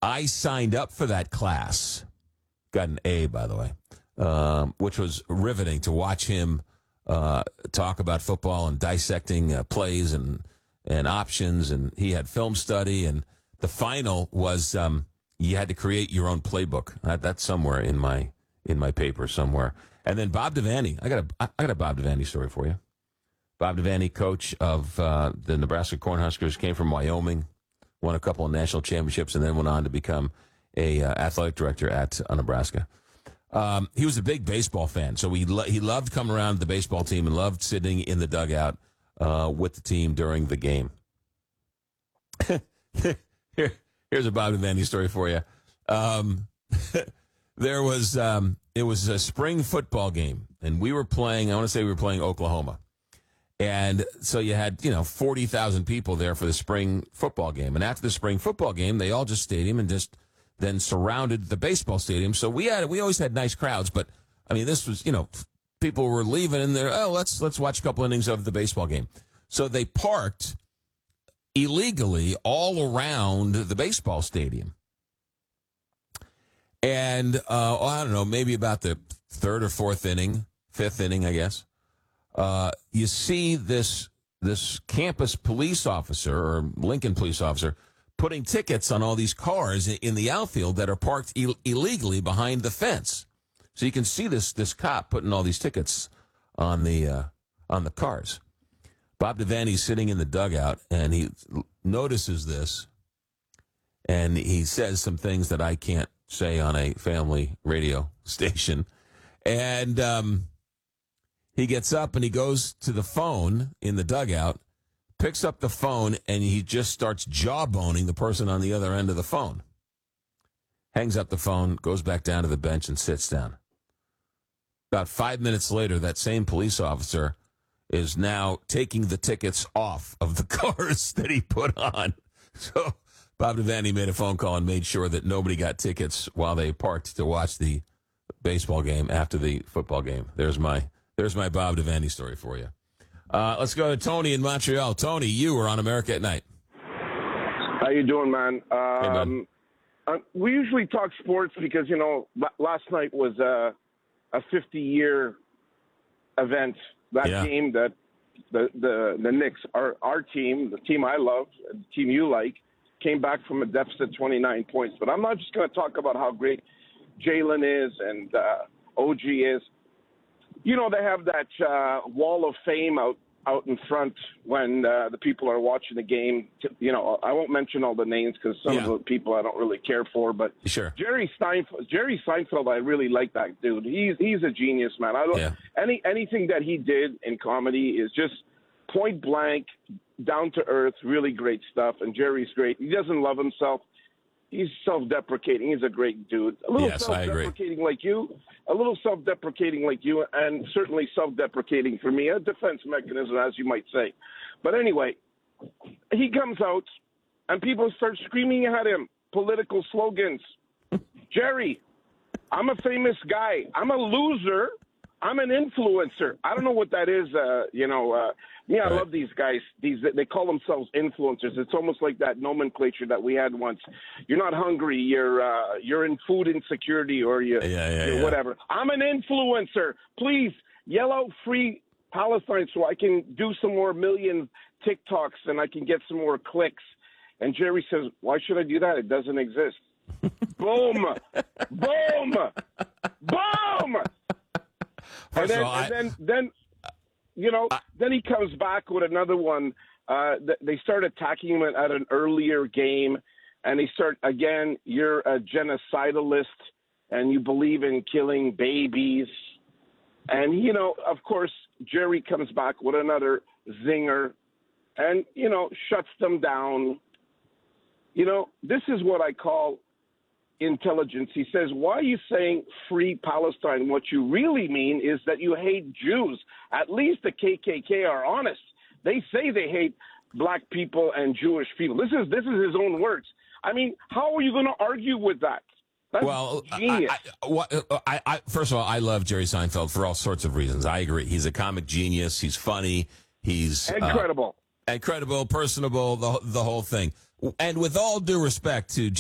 I signed up for that class. Got an A, by the way, which was riveting to watch him talk about football and dissecting plays and options. And he had film study. And the final was you had to create your own playbook. That's somewhere in my paper somewhere. And then Bob Devaney. I got a Bob Devaney story for you. Bob Devaney, coach of the Nebraska Cornhuskers, came from Wyoming, won a couple of national championships, and then went on to become a athletic director at Nebraska. He was a big baseball fan, so he loved coming around the baseball team and loved sitting in the dugout with the team during the game. Here's a Bob Devaney story for you. It was a spring football game, and we were playing Oklahoma. And so you had, 40,000 people there for the spring football game. And after the spring football game, they all just stayed and just then surrounded the baseball stadium. So we always had nice crowds, but I mean, this was, people were leaving and they're, let's watch a couple innings of the baseball game. So they parked illegally all around the baseball stadium. And, I don't know, maybe about the third or fifth inning, I guess. You see this campus police officer or Lincoln police officer putting tickets on all these cars in the outfield that are parked illegally behind the fence. So you can see this cop putting all these tickets on the cars. Bob Devaney's sitting in the dugout and he notices this and he says some things that I can't say on a family radio station. And, he gets up and he goes to the phone in the dugout, picks up the phone, and he just starts jawboning the person on the other end of the phone. Hangs up the phone, goes back down to the bench, and sits down. About 5 minutes later, that same police officer is now taking the tickets off of the cars that he put on. So Bob Devaney made a phone call and made sure that nobody got tickets while they parked to watch the baseball game after the football game. There's my Bob Devaney story for you. Let's go to Tony in Montreal. Tony, you are on America at Night. How you doing, man? Hey, bud. We usually talk sports because, last night was a 50-year event. That game that the Knicks, our team, the team I love, the team you like, came back from a deficit 29 points. But I'm not just going to talk about how great Jalen is and OG is. They have that wall of fame out in front when the people are watching the game. I won't mention all the names because some of the people I don't really care for. But sure. Jerry Seinfeld, I really like that dude. He's a genius, man. Anything that he did in comedy is just point blank, down to earth, really great stuff. And Jerry's great. He doesn't love himself. He's self-deprecating. He's a great dude. A little self-deprecating like you. A little self-deprecating like you, and certainly self-deprecating for me. A defense mechanism, as you might say. But anyway, he comes out, and people start screaming at him political slogans. Jerry, I'm a famous guy. I'm a loser. I'm an influencer. I don't know what that is. I love these guys. They call themselves influencers. It's almost like that nomenclature that we had once. You're not hungry. You're in food insecurity or you're whatever. I'm an influencer. Please yell out free Palestine so I can do some more million TikToks and I can get some more clicks. And Jerry says, why should I do that? It doesn't exist. Boom. Boom. Boom. Then he comes back with another one. They start attacking him at an earlier game, and they start, again, you're a genocidalist, and you believe in killing babies. And, of course, Jerry comes back with another zinger and, shuts them down. This is what I call intelligence. He says, why are you saying free Palestine? What you really mean is that you hate Jews. At least the KKK are honest. They say they hate black people and Jewish people. This is his own words. I mean, how are you going to argue with that? That's genius. First of all, I love Jerry Seinfeld for all sorts of reasons. I agree. He's a comic genius. He's funny. He's incredible, personable, the whole thing. And with all due respect to